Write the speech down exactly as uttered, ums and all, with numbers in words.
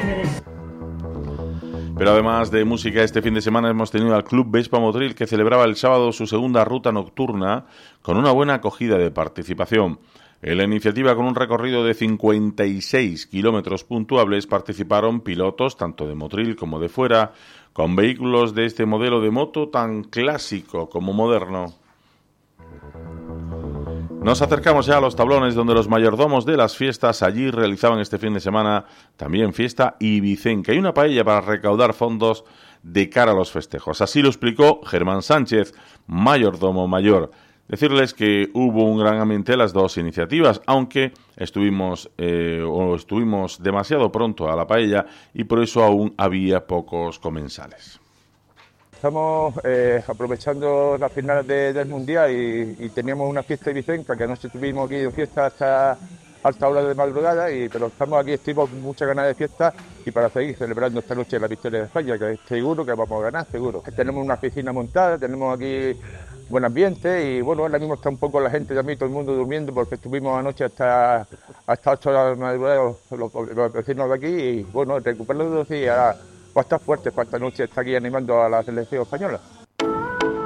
Pero además de música, este fin de semana hemos tenido al Club Vespa Motril, que celebraba el sábado su segunda ruta nocturna con una buena acogida de participación. En la iniciativa, con un recorrido de cincuenta y seis kilómetros puntuables, participaron pilotos tanto de Motril como de fuera, con vehículos de este modelo de moto tan clásico como moderno. Nos acercamos ya a los tablones donde los mayordomos de las fiestas allí realizaban este fin de semana también fiesta ibicenca y una paella para recaudar fondos de cara a los festejos. Así lo explicó Germán Sánchez, mayordomo mayor. Decirles que hubo un gran ambiente en las dos iniciativas, aunque estuvimos eh, o estuvimos demasiado pronto a la paella y por eso aún había pocos comensales. Estamos eh, aprovechando las finales de, del Mundial y, y teníamos una fiesta ibicenca que anoche tuvimos aquí de fiesta hasta alta hora de madrugada, y, pero estamos aquí, estuvimos con muchas ganas de fiesta y para seguir celebrando esta noche la victoria de España, que seguro que vamos a ganar, seguro. Tenemos una piscina montada, tenemos aquí buen ambiente y bueno, ahora mismo está un poco la gente también, todo el mundo durmiendo porque estuvimos anoche hasta hasta ocho horas de madrugada los, los, los vecinos de aquí y bueno, recuperando y ahora va a estar fuerte para esta noche, está aquí animando a la selección española.